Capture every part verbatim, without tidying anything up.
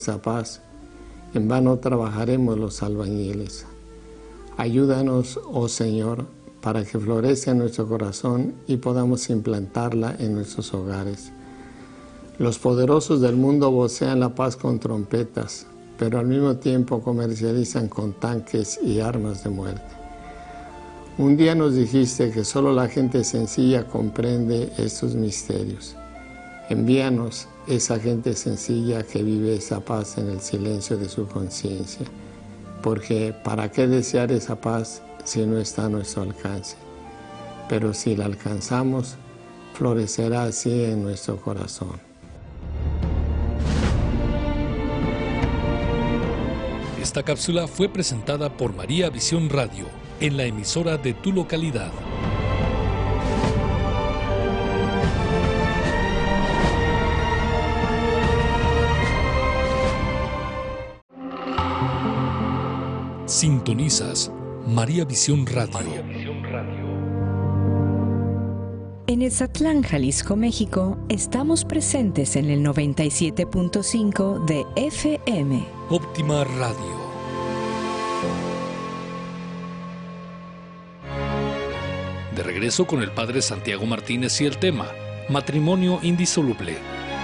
esa paz, en vano trabajaremos los albañiles. Ayúdanos, oh Señor, para que florezca en nuestro corazón y podamos implantarla en nuestros hogares. Los poderosos del mundo vocean la paz con trompetas, pero al mismo tiempo comercializan con tanques y armas de muerte. Un día nos dijiste que solo la gente sencilla comprende estos misterios. Envíanos esa gente sencilla que vive esa paz en el silencio de su conciencia, porque ¿para qué desear esa paz si no está a nuestro alcance? Pero si la alcanzamos, florecerá así en nuestro corazón. Esta cápsula fue presentada por María Visión Radio, en la emisora de tu localidad. Sintonizas María Visión Radio. María Visión Radio. En Etzatlán, Jalisco, México, estamos presentes en el noventa y siete punto cinco de F M. Óptima Radio. De regreso con el padre Santiago Martínez y el tema matrimonio indisoluble.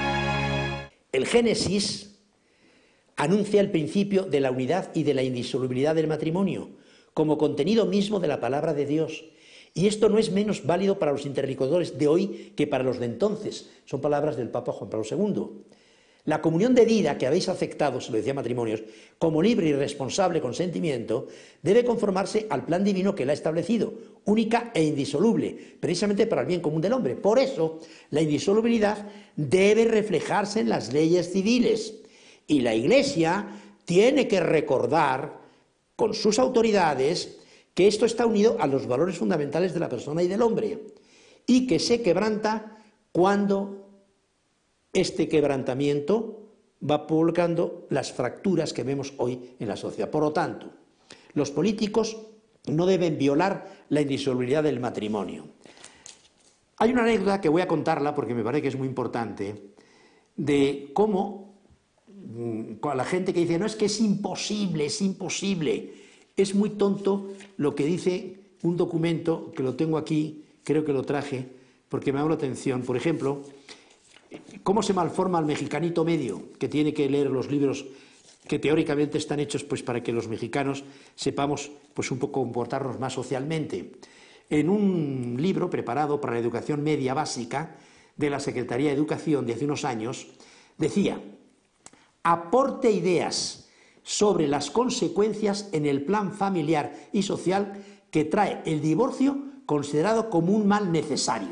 El Génesis anuncia el principio de la unidad y de la indisolubilidad del matrimonio como contenido mismo de la palabra de Dios. Y esto no es menos válido para los interlocutores de hoy que para los de entonces. Son palabras del Papa Juan Pablo segundo. La comunión de vida que habéis aceptado, se lo decía Matrimonios, como libre y responsable consentimiento, debe conformarse al plan divino que la ha establecido, única e indisoluble, precisamente para el bien común del hombre. Por eso, la indisolubilidad debe reflejarse en las leyes civiles. Y la Iglesia tiene que recordar con sus autoridades que esto está unido a los valores fundamentales de la persona y del hombre, y que se quebranta cuando este quebrantamiento va provocando las fracturas que vemos hoy en la sociedad. Por lo tanto, los políticos no deben violar la indisolubilidad del matrimonio. Hay una anécdota que voy a contarla porque me parece que es muy importante, de cómo con la gente que dice, no, es que es imposible, es imposible. Es muy tonto lo que dice un documento, que lo tengo aquí, creo que lo traje, porque me ha dado la atención. Por ejemplo, cómo se malforma el mexicanito medio, que tiene que leer los libros que teóricamente están hechos pues, para que los mexicanos sepamos pues, un poco comportarnos más socialmente. En un libro preparado para la educación media básica de la Secretaría de Educación de hace unos años, decía: aporte ideas sobre las consecuencias en el plan familiar y social que trae el divorcio considerado como un mal necesario.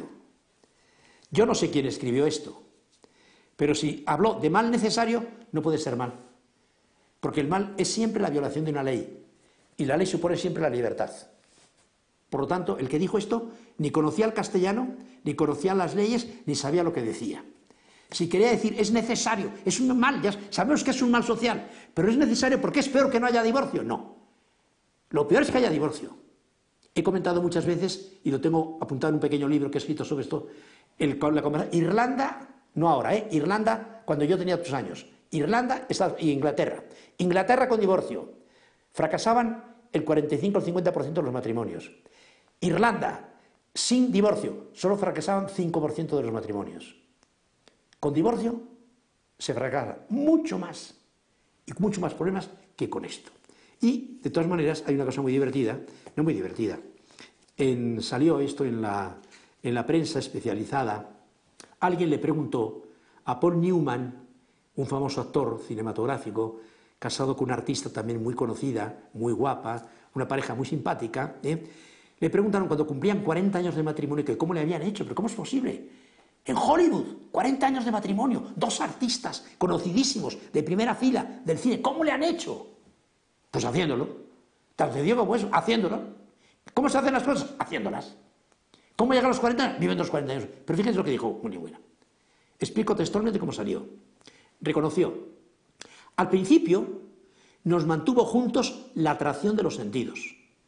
Yo no sé quién escribió esto, pero si habló de mal necesario, no puede ser mal, porque el mal es siempre la violación de una ley, y la ley supone siempre la libertad. Por lo tanto, el que dijo esto ni conocía el castellano, ni conocía las leyes, ni sabía lo que decía. Si quería decir, es necesario, es un mal, ya sabemos que es un mal social, pero es necesario porque es peor que no haya divorcio. No, lo peor es que haya divorcio. He comentado muchas veces, y lo tengo apuntado en un pequeño libro que he escrito sobre esto, el, la conversación. Irlanda, no ahora, ¿eh? Irlanda cuando yo tenía tus años, Irlanda y Inglaterra. Inglaterra con divorcio, fracasaban el cuarenta y cinco al cincuenta por ciento de los matrimonios. Irlanda, sin divorcio, solo fracasaban cinco por ciento de los matrimonios. Con divorcio se fracasa mucho más y con mucho más problemas que con esto. Y, de todas maneras, hay una cosa muy divertida, no muy divertida. En, salió esto en la, en la prensa especializada. Alguien le preguntó a Paul Newman, un famoso actor cinematográfico, casado con una artista también muy conocida, muy guapa, una pareja muy simpática, ¿eh? Le preguntaron cuando cumplían cuarenta años de matrimonio que cómo le habían hecho, pero ¿cómo es posible? En Hollywood, cuarenta años de matrimonio, dos artistas conocidísimos, de primera fila del cine, ¿cómo le han hecho? Pues haciéndolo. Tan sencillo como eso, haciéndolo. ¿Cómo se hacen las cosas? Haciéndolas. ¿Cómo llegan a los cuarenta años? Viviendo los cuarenta años. Pero fíjense lo que dijo muy buena. Explico textualmente cómo salió. Reconoció, al principio nos mantuvo juntos la atracción de los sentidos.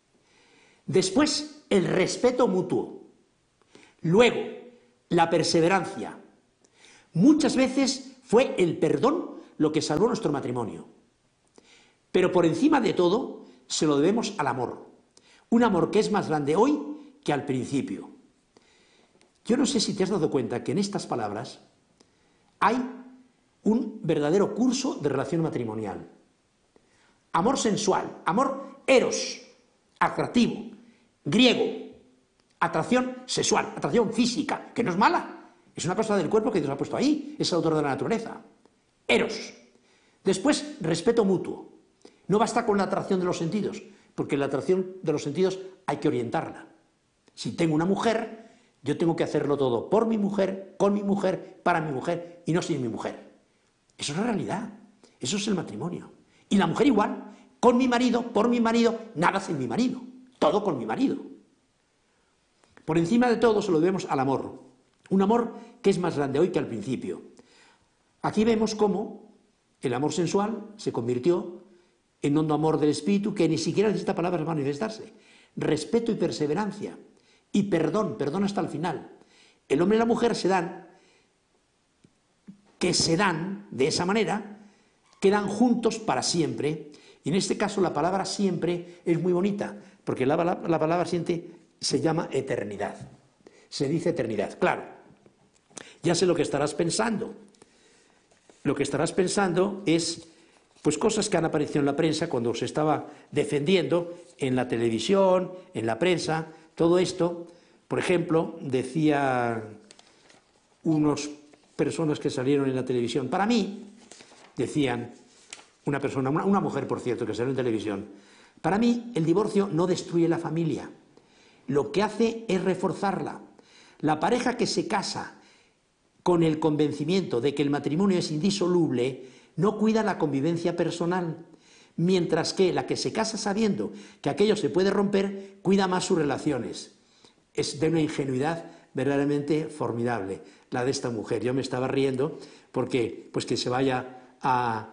Después, el respeto mutuo. Luego, la perseverancia. Muchas veces fue el perdón lo que salvó nuestro matrimonio. Pero por encima de todo, se lo debemos al amor. Un amor que es más grande hoy que al principio. Yo no sé si te has dado cuenta que en estas palabras hay un verdadero curso de relación matrimonial. Amor sensual, amor eros, atractivo, griego, atracción sexual, atracción física, que no es mala, es una cosa del cuerpo que Dios ha puesto ahí, es el autor de la naturaleza. Eros. Después, respeto mutuo. No basta con la atracción de los sentidos, porque la atracción de los sentidos hay que orientarla. Si tengo una mujer, yo tengo que hacerlo todo por mi mujer, con mi mujer, para mi mujer y no sin mi mujer. Eso es la realidad, eso es el matrimonio. Y la mujer igual, con mi marido, por mi marido, nada sin mi marido, todo con mi marido. Por encima de todo se lo debemos al amor, un amor que es más grande hoy que al principio. Aquí vemos cómo el amor sensual se convirtió en hondo amor del espíritu que ni siquiera necesita palabras para manifestarse. Respeto y perseverancia y perdón, perdón hasta el final. El hombre y la mujer se dan, que se dan de esa manera, quedan juntos para siempre. Y en este caso la palabra siempre es muy bonita, porque la, la, la palabra siempre se llama eternidad. Se dice eternidad, claro. Ya sé lo que estarás pensando. Lo que estarás pensando es pues cosas que han aparecido en la prensa cuando se estaba defendiendo en la televisión, en la prensa, todo esto. Por ejemplo, decía unas personas que salieron en la televisión, para mí, decían, una persona, una, una mujer por cierto, que salió en televisión, para mí el divorcio no destruye la familia, lo que hace es reforzarla. La pareja que se casa con el convencimiento de que el matrimonio es indisoluble, no cuida la convivencia personal, mientras que la que se casa sabiendo que aquello se puede romper, cuida más sus relaciones. Es de una ingenuidad verdaderamente formidable la de esta mujer. Yo me estaba riendo porque pues que se vaya a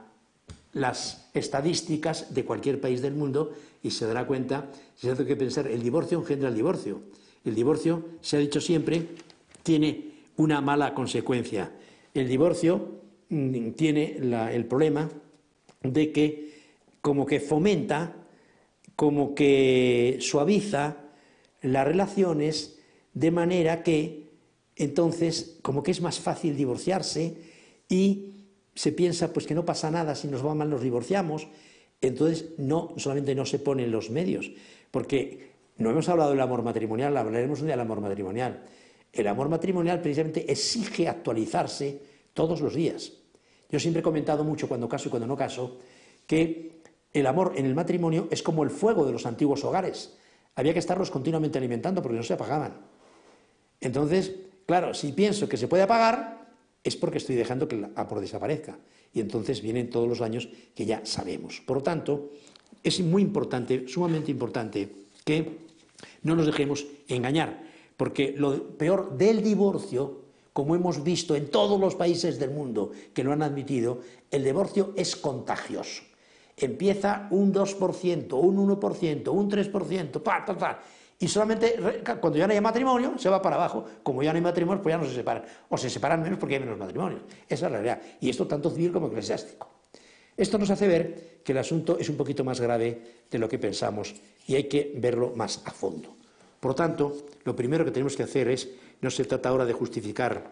las estadísticas de cualquier país del mundo y se dará cuenta, se hace que pensar, el divorcio engendra el divorcio. El divorcio, se ha dicho siempre, tiene una mala consecuencia. El divorcio mmm, tiene la, el problema de que como que fomenta, como que suaviza las relaciones de manera que entonces como que es más fácil divorciarse y se piensa pues que no pasa nada, si nos va mal nos divorciamos. Entonces no, solamente no se ponen los medios, porque no hemos hablado del amor matrimonial, hablaremos un día del amor matrimonial. El amor matrimonial precisamente exige actualizarse todos los días. Yo siempre he comentado mucho cuando caso y cuando no caso que el amor en el matrimonio es como el fuego de los antiguos hogares. Había que estarlos continuamente alimentando porque no se apagaban. Entonces, claro, si pienso que se puede apagar, es porque estoy dejando que el amor desaparezca. Y entonces vienen todos los daños que ya sabemos. Por lo tanto, es muy importante, sumamente importante, que no nos dejemos engañar. Porque lo peor del divorcio, como hemos visto en todos los países del mundo que lo han admitido, el divorcio es contagioso. Empieza un dos por ciento, un uno por ciento, un tres por ciento, pa, pa, pa, y solamente cuando ya no hay matrimonio se va para abajo. Como ya no hay matrimonio, pues ya no se separan, o se separan menos porque hay menos matrimonios. Esa es la realidad, y esto tanto civil como eclesiástico. Esto nos hace ver que el asunto es un poquito más grave de lo que pensamos y hay que verlo más a fondo. Por lo tanto, lo primero que tenemos que hacer es, no se trata ahora de justificar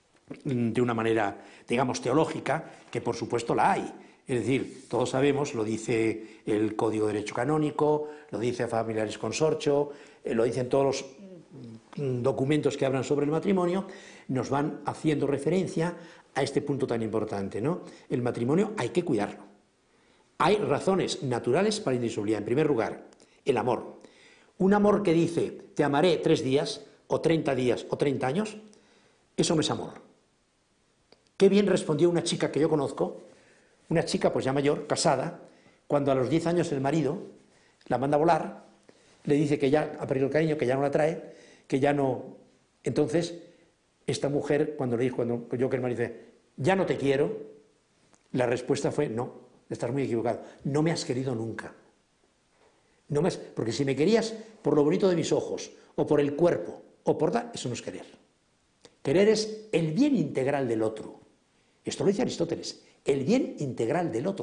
de una manera, digamos, teológica, que por supuesto la hay. Es decir, todos sabemos, lo dice el Código de Derecho Canónico, lo dice Familiaris Consortio, lo dicen todos los documentos que hablan sobre el matrimonio, nos van haciendo referencia a este punto tan importante, ¿no? El matrimonio hay que cuidarlo. Hay razones naturales para indisolubilidad. En primer lugar, el amor. Un amor que dice, te amaré tres días, o treinta días, o treinta años, eso no es amor. Qué bien respondió una chica que yo conozco, una chica pues ya mayor, casada, cuando a los diez años el marido la manda a volar, le dice que ya ha perdido el cariño, que ya no la trae, que ya no... Entonces, esta mujer, cuando le dijo, cuando yo que el marido dice, ya no te quiero, la respuesta fue, no, estás muy equivocado, no me has querido nunca. No me has... Porque si me querías por lo bonito de mis ojos, o por el cuerpo, o por tal, eso no es querer. Querer es el bien integral del otro. Esto lo dice Aristóteles. el bien integral del otro.